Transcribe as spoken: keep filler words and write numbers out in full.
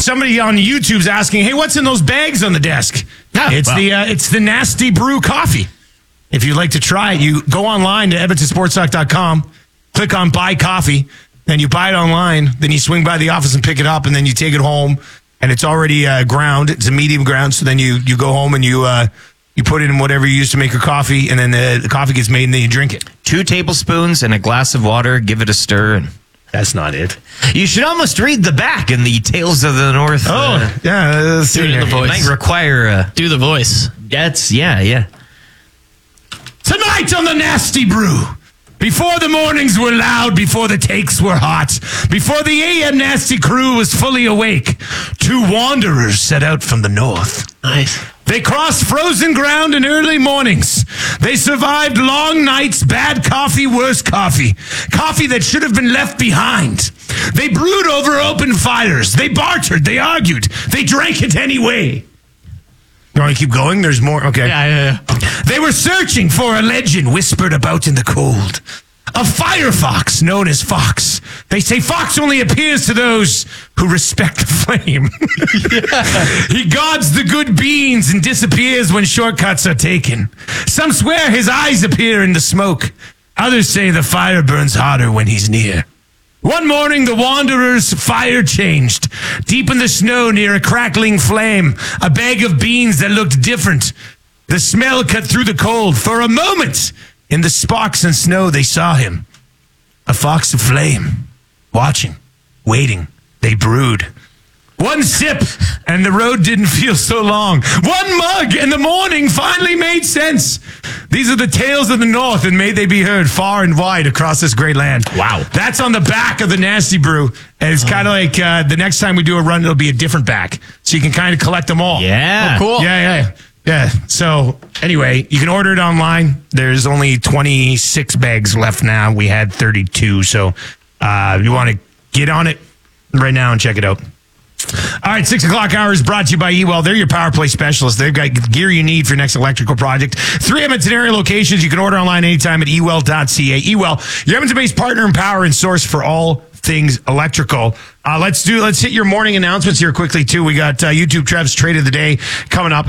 somebody on YouTube's asking, hey, what's in those bags on the desk? Oh, it's well. the uh, it's the Nasty Brew coffee. If you'd like to try it, you go online to edmonton sports talk dot com, click on buy coffee, then you buy it online, then you swing by the office and pick it up, and then you take it home, and it's already uh, ground. It's a medium ground, so then you, you go home and you uh, you put it in whatever you use to make your coffee, and then the, the coffee gets made, and then you drink it. Two tablespoons and a glass of water. Give it a stir. And That's not it. you should almost read the back in the Tales of the North. Oh, uh, yeah. Let's see Do it in here. the voice. might require a. Do the voice. That's yeah, yeah. Tonight on the Nasty Brew. Before the mornings were loud, before the takes were hot, before the A M Nasty crew was fully awake, two wanderers set out from the north. Nice. They crossed frozen ground in early mornings. They survived long nights, bad coffee, worse coffee. Coffee that should have been left behind. They brewed over open fires. They bartered. They argued. They drank it anyway. You want to keep going? There's more. Okay. Yeah, yeah, yeah. They were searching for a legend whispered about in the cold. A fire fox known as Fox. They say Fox only appears to those who respect the flame. He guards the good beans and disappears when shortcuts are taken. Some swear his eyes appear in the smoke. Others say the fire burns hotter when he's near. One morning, the wanderers' fire changed. Deep in the snow near a crackling flame, a bag of beans that looked different. The smell cut through the cold. For a moment, in the sparks and snow, they saw him. A fox of flame. Watching, waiting, they brewed. One sip, and the road didn't feel so long. One mug, and the morning finally made sense. These are the tales of the North, and may they be heard far and wide across this great land. Wow. That's on the back of the Nasty Brew. And it's kind of like uh, the next time we do a run, it'll be a different back. So you can kind of collect them all. Yeah. Oh, cool. Yeah, yeah, yeah. So anyway, you can order it online. There's only twenty-six bags left now. We had thirty-two. So uh, you want to get on it right now and check it out. All right, six o'clock hour is brought to you by Ewell. They're your power play specialists. They've got gear you need for your next electrical project. Three Edmonton area locations. You can order online anytime at ewell dot c a. Ewell, your Edmonton-based partner in power and source for all things electrical. Uh, let's do. Let's hit your morning announcements here quickly too. We got uh, YouTube Trev's Trade of the Day coming up.